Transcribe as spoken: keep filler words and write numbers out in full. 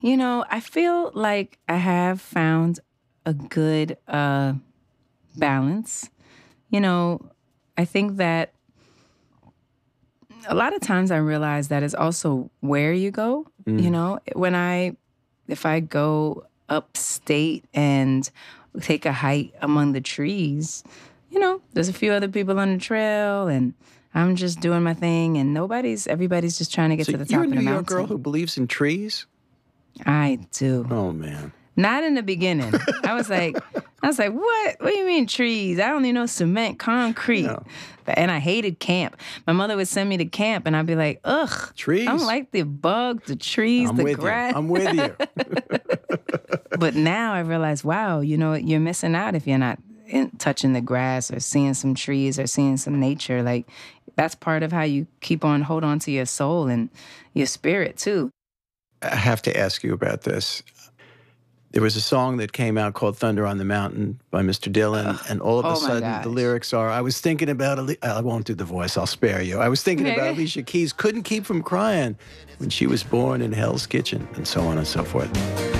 You know, I feel like I have found a good uh, balance. You know, I think that a lot of times I realize that it's also where you go. You Mm. know, when I, if I go upstate and take a hike among the trees, you know, there's a few other people on the trail and I'm just doing my thing and nobody's, everybody's just trying to get So to the you're top a of the New York girl mountain. who believes in trees? I do. Oh, man. Not in the beginning. I was like, I was like, what? What do you mean trees? I only know cement, concrete. Yeah. And I hated camp. My mother would send me to camp and I'd be like, ugh, Trees? I don't like the bugs, the trees, I'm the with grass. you. I'm with you. But now I realize, wow, you know, you're missing out if you're not in, touching the grass or seeing some trees or seeing some nature. Like that's part of how you keep on, hold on to your soul and your spirit too. I have to ask you about this. There was a song that came out called Thunder on the Mountain by Mister Dylan, and all of oh a my sudden the gosh. lyrics are, I was thinking about, Ali- I won't do the voice, I'll spare you. I was thinking about Okay. Alicia Keys, couldn't keep from crying when she was born in Hell's Kitchen, and so on and so forth.